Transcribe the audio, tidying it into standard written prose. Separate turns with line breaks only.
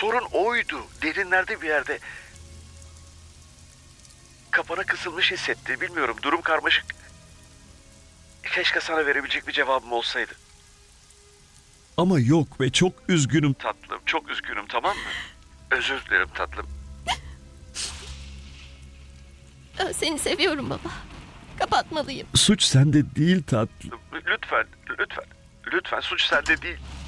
Sorun oydu. Derinlerde bir yerde. Kapana kısılmış hissetti. Bilmiyorum, durum karmaşık. Keşke sana verebilecek bir cevabım olsaydı.
Ama yok ve çok üzgünüm.
Tatlım, çok üzgünüm, tamam mı? Özür dilerim tatlım.
Seni seviyorum baba. Kapatmalıyım.
Suç sende değil tatlım.
Lütfen, lütfen. Lütfen, suç sende değil.